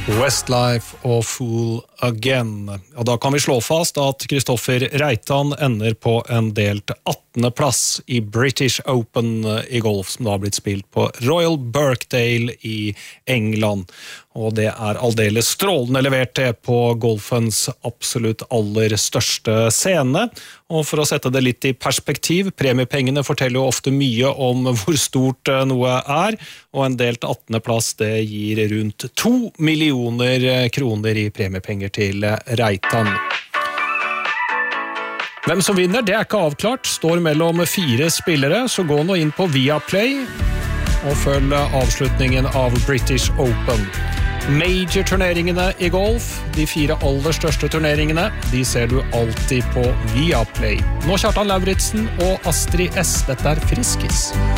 Westlife og Fool Again. Og da kan vi slå fast at Kristoffer Reitan ender på en delt 18. plass i British Open i golf, som da har blitt spilt på Royal Birkdale i England. Og det er aldeles strålende levert det på golfens absolutt aller største scene. Og for å sette det litt i perspektiv, premiepengene forteller jo ofte mye om hvor stort noe er, og en delt 18. plass det gir rundt 2 millioner kroner i premiepenger til Reitan. Hvem som vinner, det er ikke avklart, står mellom 4 spillere, så gå nå inn på Viaplay og følg avslutningen av British Open. Major-turneringene i golf, de 4 aller største turneringene, de ser du alltid på Viaplay. Nå Kjartan Lauritsen og Astrid S. Dette er Friskis.